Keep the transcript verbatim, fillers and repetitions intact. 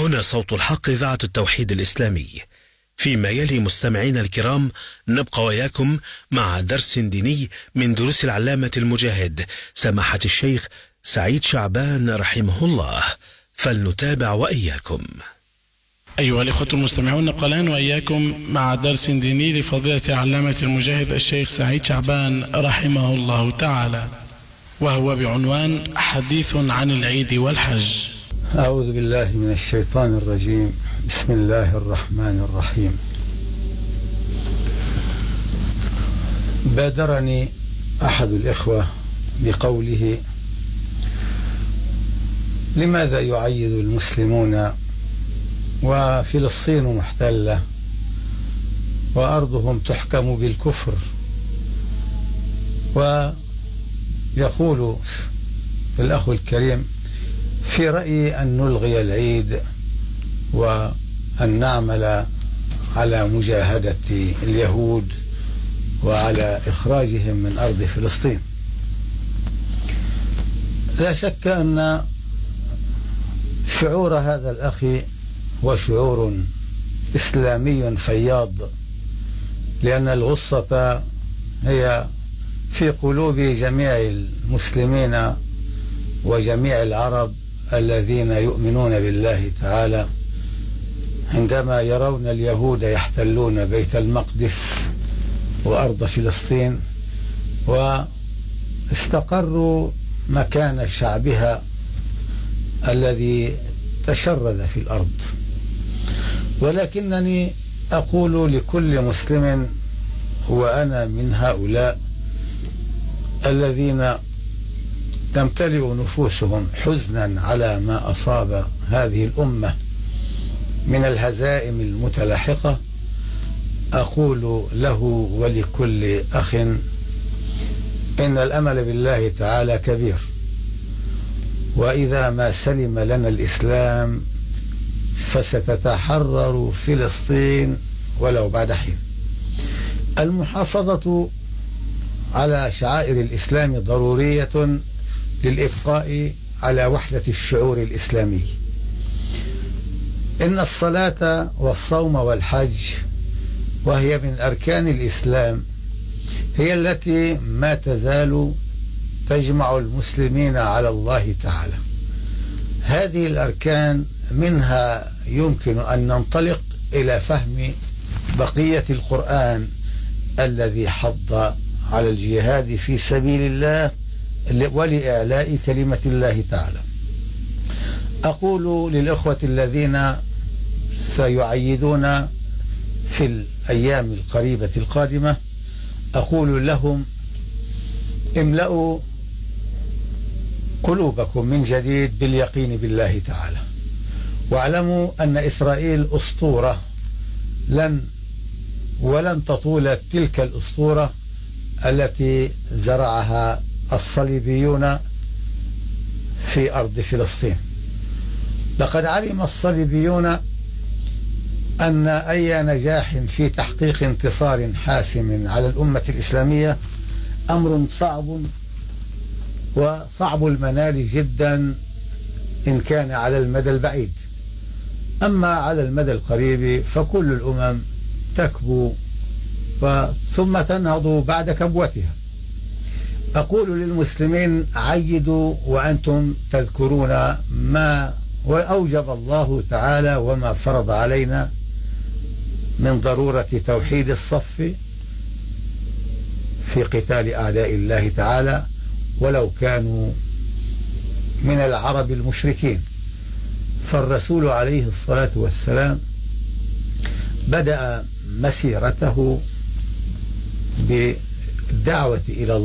هنا صوت الحق إذاعة التوحيد الإسلامي. فيما يلي مستمعين الكرام نبقى وياكم مع درس ديني من دروس العلامة المجاهد سماحة الشيخ سعيد شعبان رحمه الله، فلنتابع وإياكم. أيها الإخوة المستمعون، نبقى الآن وإياكم مع درس ديني لفضيلة علامة المجاهد الشيخ سعيد شعبان رحمه الله تعالى، وهو بعنوان حديث عن العيد والحج. أعوذ بالله من الشيطان الرجيم. بسم الله الرحمن الرحيم. بادرني أحد الإخوة بقوله: لماذا يعيد المسلمون وفلسطين محتلة وأرضهم تحكم بالكفر؟ ويقول الأخ الكريم: في رأيي أن نلغي العيد وأن نعمل على مجاهدة اليهود وعلى إخراجهم من أرض فلسطين. لا شك أن شعور هذا الأخ هو شعور إسلامي فياض، لأن الغصة هي في قلوب جميع المسلمين وجميع العرب الذين يؤمنون بالله تعالى، عندما يرون اليهود يحتلون بيت المقدس وأرض فلسطين واستقروا مكان شعبها الذي تشرد في الأرض. ولكنني أقول لكل مسلم، وأنا من هؤلاء الذين تمتلئ نفوسهم حزنا على ما أصاب هذه الأمة من الهزائم المتلاحقة، أقول له ولكل أخ: إن الأمل بالله تعالى كبير، وإذا ما سلم لنا الإسلام فستتحرر فلسطين ولو بعد حين. المحافظة على شعائر الإسلام ضرورية للإبقاء على وحدة الشعور الإسلامي. إن الصلاة والصوم والحج، وهي من أركان الإسلام، هي التي ما تزال تجمع المسلمين على الله تعالى. هذه الأركان منها يمكن أن ننطلق إلى فهم بقية القرآن الذي حض على الجهاد في سبيل الله ولإعلاء كلمة الله تعالى. أقول للإخوة الذين سيعيدون في الأيام القريبة القادمة، أقول لهم: املأوا قلوبكم من جديد باليقين بالله تعالى، واعلموا أن إسرائيل أسطورة لن ولن تطول تلك الأسطورة التي زرعها الصليبيون في أرض فلسطين. لقد علم الصليبيون أن أي نجاح في تحقيق انتصار حاسم على الأمة الإسلامية أمر صعب وصعب المنال جدا إن كان على المدى البعيد. أما على المدى القريب فكل الأمم تكبو ثم تنهض بعد كبوتها. أقول للمسلمين: عيدوا وأنتم تذكرون ما أوجب الله تعالى وما فرض علينا من ضرورة توحيد الصف في قتال أعداء الله تعالى ولو كانوا من العرب المشركين. فالرسول عليه الصلاة والسلام بدأ مسيرته بالدعوة إلى الله